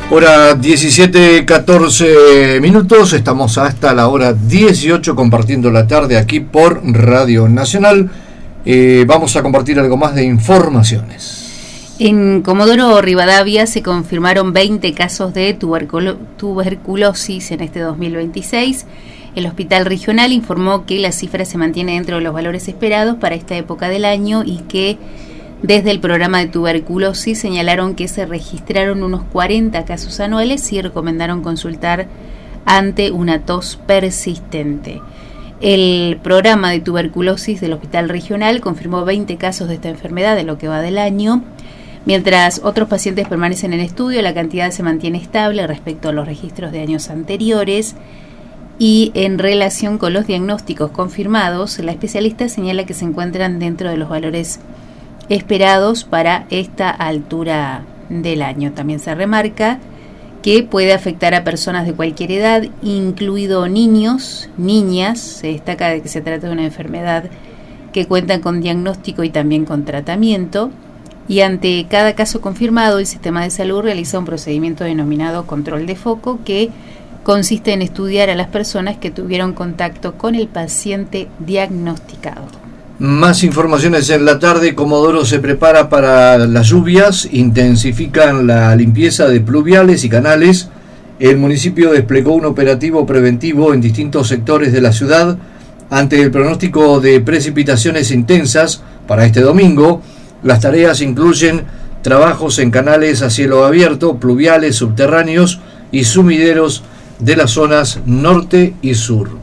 Hora 17:14 minutos, estamos hasta la hora 18 compartiendo la tarde aquí por Radio Nacional. Vamos a compartir algo más de informaciones. En Comodoro Rivadavia se confirmaron 20 casos de tuberculosis en este 2026. El hospital regional informó que la cifra se mantiene dentro de los valores esperados para esta época del año y que desde el programa de tuberculosis señalaron que se registraron unos 40 casos anuales y recomendaron consultar ante una tos persistente. El programa de tuberculosis del hospital regional confirmó 20 casos de esta enfermedad en lo que va del año. Mientras otros pacientes permanecen en estudio, la cantidad se mantiene estable respecto a los registros de años anteriores. Y en relación con los diagnósticos confirmados, la especialista señala que se encuentran dentro de los valores esperados para esta altura del año. También se remarca que puede afectar a personas de cualquier edad, incluido niños, niñas. Se destaca de que se trata de una enfermedad que cuenta con diagnóstico y también con tratamiento. Y ante cada caso confirmado, el sistema de salud realiza un procedimiento denominado control de foco, que consiste en estudiar a las personas que tuvieron contacto con el paciente diagnosticado. Más informaciones en la tarde. Comodoro se prepara para las lluvias, intensifican la limpieza de pluviales y canales. El municipio desplegó un operativo preventivo en distintos sectores de la ciudad ante el pronóstico de precipitaciones intensas para este domingo. Las tareas incluyen trabajos en canales a cielo abierto, pluviales, subterráneos y sumideros de las zonas norte y sur.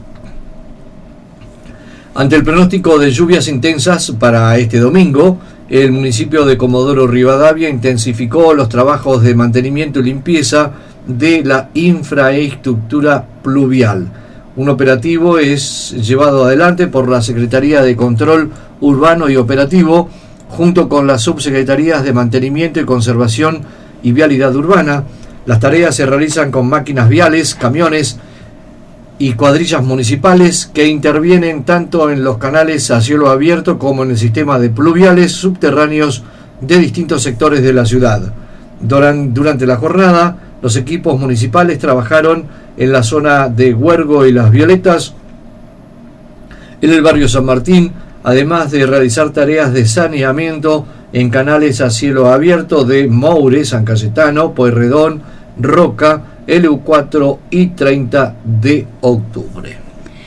Ante el pronóstico de lluvias intensas para este domingo, el municipio de Comodoro Rivadavia intensificó los trabajos de mantenimiento y limpieza de la infraestructura pluvial. Un operativo es llevado adelante por la Secretaría de Control Urbano y Operativo, junto con las subsecretarías de Mantenimiento y Conservación y Vialidad Urbana. Las tareas se realizan con máquinas viales, camiones y cuadrillas municipales que intervienen tanto en los canales a cielo abierto como en el sistema de pluviales subterráneos de distintos sectores de la ciudad. Durante la jornada, los equipos municipales trabajaron en la zona de Huergo y Las Violetas, en el barrio San Martín, además de realizar tareas de saneamiento en canales a cielo abierto de Moure, San Cayetano, Pueyrredón, Roca, LU4 y 30 de octubre.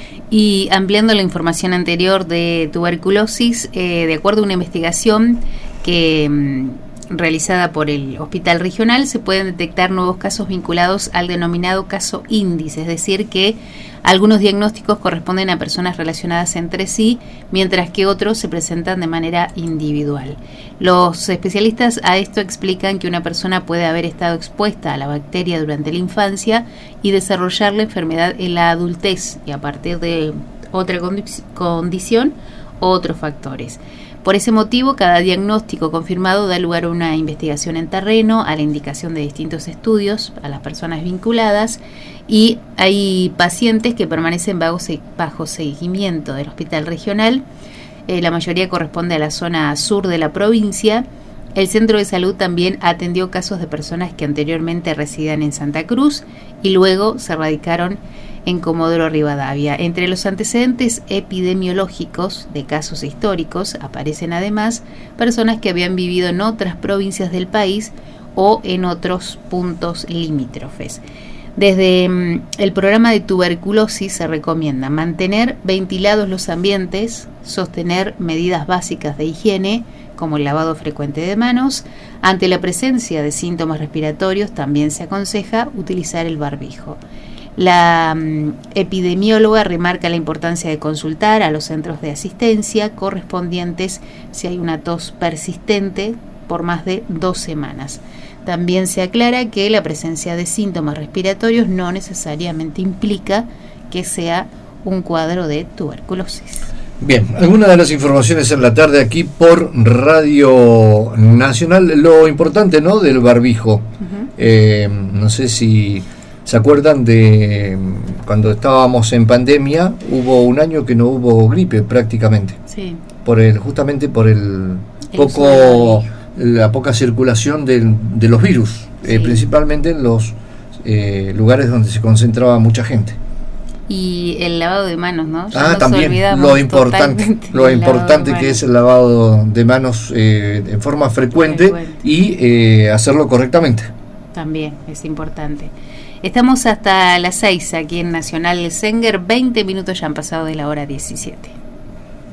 Y ampliando la información anterior de tuberculosis, de acuerdo a una investigación que realizada por el Hospital Regional, se pueden detectar nuevos casos vinculados al denominado caso índice, es decir, que algunos diagnósticos corresponden a personas relacionadas entre sí, mientras que otros se presentan de manera individual. Los especialistas a esto explican que una persona puede haber estado expuesta a la bacteria durante la infancia y desarrollar la enfermedad en la adultez, y a partir de otra condición u otros factores. Por ese motivo, cada diagnóstico confirmado da lugar a una investigación en terreno, a la indicación de distintos estudios, a las personas vinculadas, y hay pacientes que permanecen bajo seguimiento del Hospital Regional. La mayoría corresponde a la zona sur de la provincia. El centro de salud también atendió casos de personas que anteriormente residían en Santa Cruz y luego se radicaron en Comodoro Rivadavia. Entre los antecedentes epidemiológicos de casos históricos aparecen además personas que habían vivido en otras provincias del país o en otros puntos limítrofes. Desde el programa de tuberculosis se recomienda mantener ventilados los ambientes, sostener medidas básicas de higiene, como el lavado frecuente de manos. Ante la presencia de síntomas respiratorios también se aconseja utilizar el barbijo. La epidemióloga remarca la importancia de consultar a los centros de asistencia correspondientes si hay una tos persistente por más de 2 semanas. También se aclara que la presencia de síntomas respiratorios no necesariamente implica que sea un cuadro de tuberculosis. Bien, algunas de las informaciones en la tarde aquí por Radio Nacional. Lo importante, ¿no?, del barbijo. No sé si se acuerdan de cuando estábamos en pandemia, hubo un año que no hubo gripe prácticamente. Sí. Justamente por el poco la poca circulación de los virus, Sí. Principalmente en los lugares donde se concentraba mucha gente. Y el lavado de manos, ¿no? Ya nos También olvidamos lo importante totalmente del lavado de que manos. es el lavado de manos en forma frecuente y hacerlo correctamente. También es importante. Estamos hasta las 6 aquí en Nacional Zenger, 20 minutos ya han pasado de la hora 17.